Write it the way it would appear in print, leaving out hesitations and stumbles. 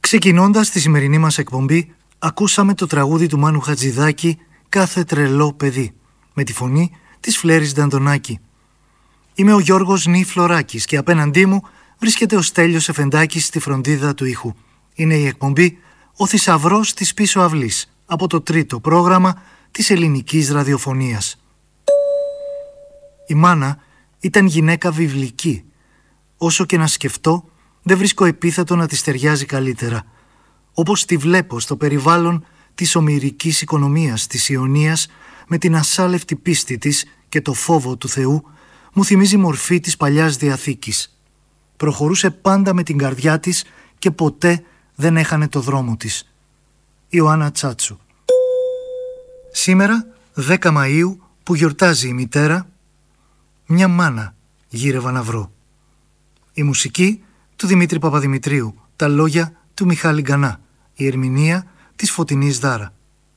Ξεκινώντας τη σημερινή μας εκπομπή, ακούσαμε το τραγούδι του Μάνου Χατζηδάκη «Κάθε τρελό παιδί», με τη φωνή της Φλέρης Νταντονάκη. Είμαι ο Γιώργος Νι Φλωράκης και απέναντί μου βρίσκεται ο Στέλιος Εφεντάκης στη φροντίδα του ήχου. Είναι η εκπομπή «Ο Θησαυρός της Πίσω Αυλής» από το τρίτο πρόγραμμα της ελληνικής ραδιοφωνίας. Η μάνα ήταν γυναίκα βιβλική. Όσο και να σκεφτώ, δεν βρίσκω επίθετο να της ταιριάζει καλύτερα. Όπως τη βλέπω στο περιβάλλον της ομηρικής οικονομίας της Ιωνίας, με την ασάλευτη πίστη της και το φόβο του Θεού, μου θυμίζει μορφή της Παλιάς Διαθήκης. Προχωρούσε πάντα με την καρδιά της και ποτέ δεν έχανε το δρόμο της. Ιωάννα Τσάτσου. Σήμερα, 10 Μαΐου, που γιορτάζει η μητέρα, μια μάνα γύρευα να βρω. Η μουσική του Δημήτρη Παπαδημητρίου, τα λόγια του Μιχάλη Γκανά, η ερμηνεία της Φωτεινής Δάρα.